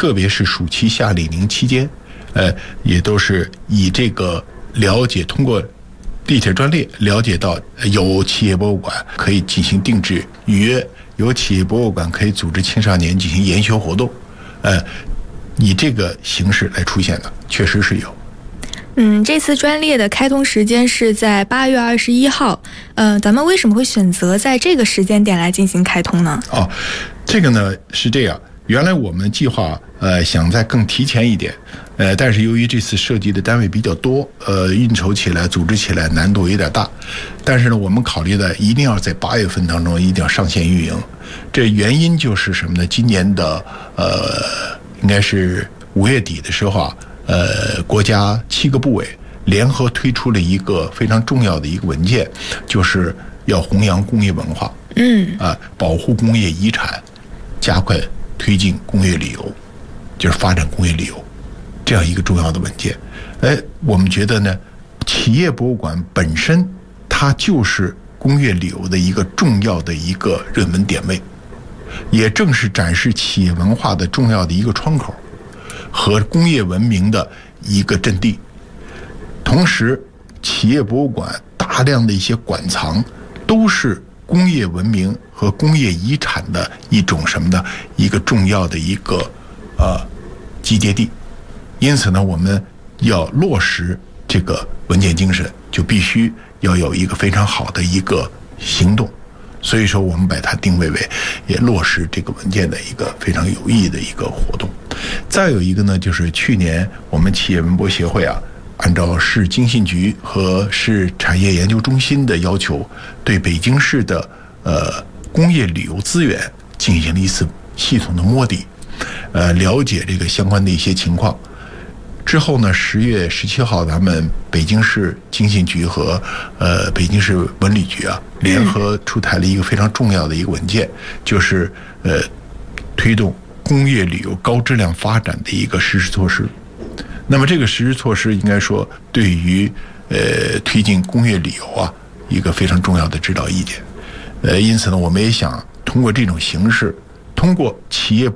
特别是暑期夏令营期间，也都是以这个了解，通过地铁专列了解到有企业博物馆可以进行定制预约，有企业博物馆可以组织青少年进行研学活动，以这个形式来出现的，确实是有。 这次专列的开通时间是在8月21号。咱们为什么会选择在这个时间点来进行开通呢？ 这个呢是这样，原来我们计划想再更提前一点，但是由于这次涉及的单位比较多，运筹起来、组织起来难度有点大。但是呢，我们考虑的一定要在8月份当中一定要上线运营。这原因就是什么呢？今年的应该是5月底的时候国家7个部委联合推出了一个非常重要的一个文件，就是要弘扬工业文化，保护工业遗产，加快推进工业旅游，就是发展工业旅游，这样一个重要的文件。我们觉得呢，企业博物馆本身它就是工业旅游的一个重要的一个热门点位，也正是展示企业文化的重要的一个窗口和工业文明的一个阵地。同时，企业博物馆大量的一些馆藏都是工业文明和工业遗产的一种什么呢？一个重要的一个集结地。因此呢，我们要落实这个文件精神，就必须要有一个非常好的一个行动。所以说，我们把它定位为也落实这个文件的一个非常有意义的一个活动。再有一个呢，就是去年我们企业文博协会按照市经信局和市产业研究中心的要求，对北京市的工业旅游资源进行了一次系统的摸底，了解这个相关的一些情况。之后呢，10月17号，咱们北京市经信局和北京市文旅局联合出台了一个非常重要的一个文件，就是推动工业旅游高质量发展的一个实施措施。那么这个实施措施应该说对于推进工业旅游一个非常重要的指导意见。因此呢，我们也想通过这种形式，通过企业